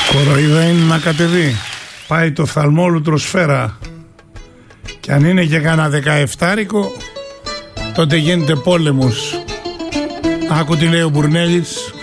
Κοροϊδά είναι να κατεβεί. Πάει το φθαλμόλουτρο σφαίρα. Και αν είναι και κάνα 17ρικο, τότε γίνεται πόλεμος. Άκου τι λέει ο Μπουρνέλης.